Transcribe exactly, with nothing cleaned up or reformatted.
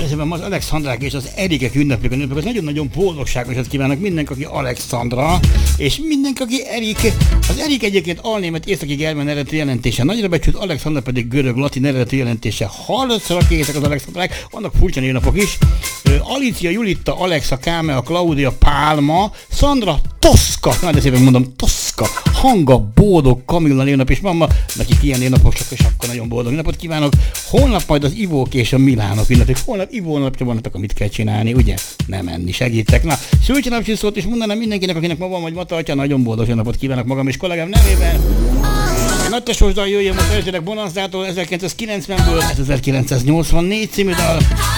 Nagyszerűen az Alexandrák és az Erikek ünneplik a nőnapot, az nagyon-nagyon boldogságosat kívánok mindenki, aki Alexandra, és mindenki, aki Erik. Az Erik egyébként alnémet északi germán eredetű jelentése, nagyra becsült, Alexandra pedig görög-latin eredetű jelentése. Harcra készek az Alexandrák, vannak furcsa névnapok is. Alicia, Julitta, Alexa, Kámea, Klaudia, Pálma, Szandra, Toszka, na de szépen mondom, Toszka, Hanga, Bódog, Kamilla névnap és mamma, nekik ilyen névnapok csak, és akkor nagyon boldog napot kívánok. Holnap majd az Ivók és a Milánok ünneplik. Holnap Ivó napja van, amit kell csinálni, ugye? Nem menni, segítek. Na, Szülcsi napcsiszót is mondanám mindenkinek, akinek ma van vagy ma tartja, nagyon boldog napot kívánok magam és kollégám nevében. Nagy tesósdal jöjjön most előzőleg Bonanzától ezerkilencszázkilencvenből, ezerkilencszáznyolcvannégy című dal.